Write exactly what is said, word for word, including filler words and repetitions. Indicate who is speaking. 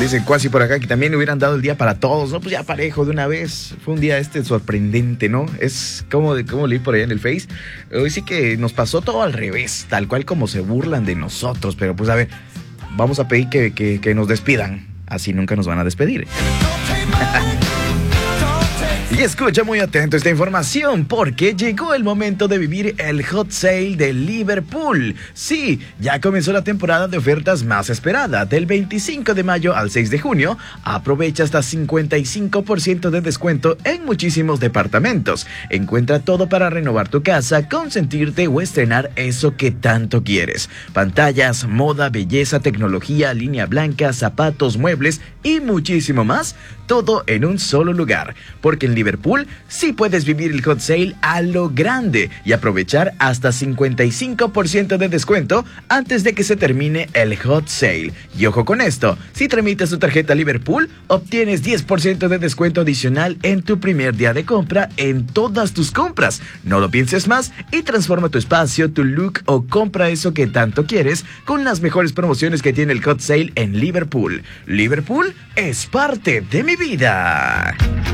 Speaker 1: Dicen Cuasi por acá que también le hubieran dado el día para todos, ¿no? Pues ya parejo de una vez. Fue un día este sorprendente, ¿no? Es como, de, como leí por ahí en el Face. Hoy sí que nos pasó todo al revés, tal cual como se burlan de nosotros. Pero pues a ver, vamos a pedir que, que, que nos despidan. Así nunca nos van a despedir. Y escucha muy atento esta información porque llegó el momento de vivir el Hot Sale de Liverpool. Sí, ya comenzó la temporada de ofertas más esperada. Del veinticinco de mayo al seis de junio, aprovecha hasta cincuenta y cinco por ciento de descuento en muchísimos departamentos. Encuentra todo para renovar tu casa, consentirte o estrenar eso que tanto quieres. Pantallas, moda, belleza, tecnología, línea blanca, zapatos, muebles y muchísimo más. Todo en un solo lugar. Porque en Liverpool sí puedes vivir el Hot Sale a lo grande y aprovechar hasta cincuenta y cinco por ciento de descuento antes de que se termine el Hot Sale. Y ojo con esto, si tramitas tu tarjeta Liverpool, obtienes diez por ciento de descuento adicional en tu primer día de compra en todas tus compras. No lo pienses más y transforma tu espacio, tu look o compra eso que tanto quieres con las mejores promociones que tiene el Hot Sale en Liverpool. Liverpool es parte de mi vida.